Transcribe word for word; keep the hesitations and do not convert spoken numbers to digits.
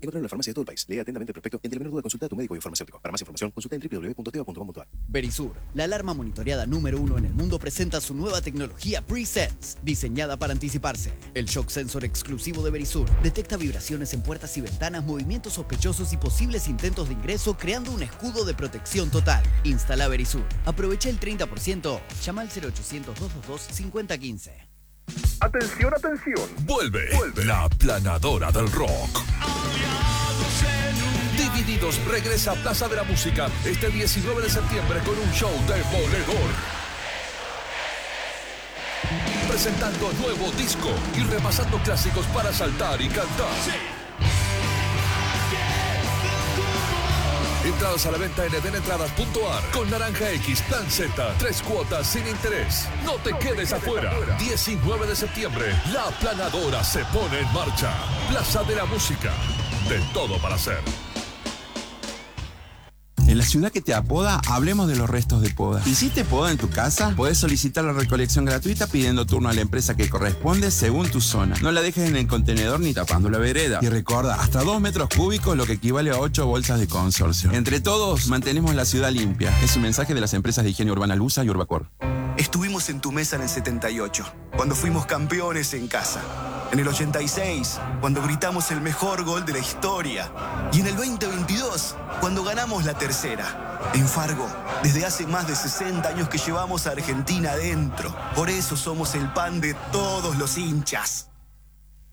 encontrar en la farmacia de todo el país. Lea atentamente el prospecto y ante la menor duda consulta a tu médico y farmacéutico. Para más información, consulta en w w w punto teva punto com punto a r. Verisur, la alarma monitoreada número uno en el mundo, presenta su nueva tecnología Pre-Sense, diseñada para anticiparse. El shock sensor exclusivo de Verisur detecta vibraciones en puertas y ventanas, movimientos sospechosos y posibles intentos de ingreso, creando un escudo de protección total. Instala Verisur. Aprovecha el treinta por ciento. Llama al cero ochocientos, doscientos veintidós, cincuenta quince. Atención, atención. Vuelve, Vuelve la aplanadora del rock. Divididos regresa a Plaza de la Música este diecinueve de septiembre con un show demoledor. Presentando nuevo disco y repasando clásicos para saltar y cantar. Sí. Entradas a la venta en edenentradas punto a r con Naranja X, Plan Z, tres cuotas sin interés. No te, no quedes, te afuera. quedes afuera. diecinueve de septiembre, la aplanadora se pone en marcha. Plaza de la Música, de todo para hacer. En la ciudad que te apoda, hablemos de los restos de poda. ¿Hiciste poda en tu casa? Podés solicitar la recolección gratuita pidiendo turno a la empresa que corresponde según tu zona. No la dejes en el contenedor ni tapando la vereda. Y recuerda, hasta dos metros cúbicos, lo que equivale a ocho bolsas de consorcio. Entre todos, mantenemos la ciudad limpia. Es un mensaje de las empresas de higiene urbana Lusa y Urbacor. Estuvimos en tu mesa en el setenta y ocho, cuando fuimos campeones en casa. En el ochenta y seis, cuando gritamos el mejor gol de la historia. Y en el veinte veintidós, cuando ganamos la tercera. En Fargo, desde hace más de sesenta años que llevamos a Argentina adentro. Por eso somos el pan de todos los hinchas.